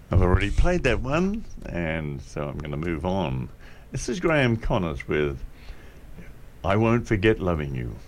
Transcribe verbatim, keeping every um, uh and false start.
I've already played that one, and so I'm going to move on. This is Graham Connors with I Won't Forget Loving You.